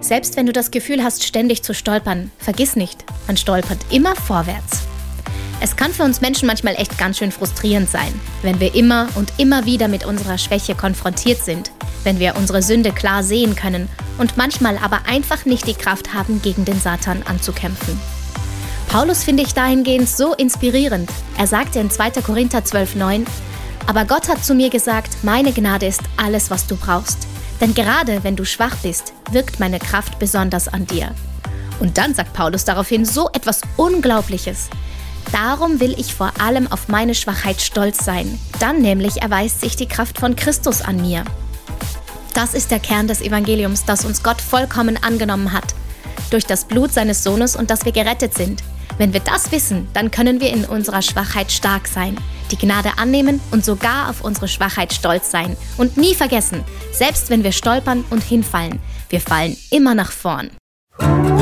Selbst wenn du das Gefühl hast, ständig zu stolpern, vergiss nicht, man stolpert immer vorwärts. Es kann für uns Menschen manchmal echt ganz schön frustrierend sein, wenn wir immer und immer wieder mit unserer Schwäche konfrontiert sind, wenn wir unsere Sünde klar sehen können und manchmal aber einfach nicht die Kraft haben, gegen den Satan anzukämpfen. Paulus finde ich dahingehend so inspirierend. Er sagte in 2. Korinther 12,9: Aber Gott hat zu mir gesagt, meine Gnade ist alles, was du brauchst. Denn gerade wenn du schwach bist, wirkt meine Kraft besonders an dir. Und dann sagt Paulus daraufhin so etwas Unglaubliches. Darum will ich vor allem auf meine Schwachheit stolz sein. Dann nämlich erweist sich die Kraft von Christus an mir. Das ist der Kern des Evangeliums, das uns Gott vollkommen angenommen hat. Durch das Blut seines Sohnes und dass wir gerettet sind. Wenn wir das wissen, dann können wir in unserer Schwachheit stark sein, die Gnade annehmen und sogar auf unsere Schwachheit stolz sein. Und nie vergessen, selbst wenn wir stolpern und hinfallen, wir fallen immer nach vorn.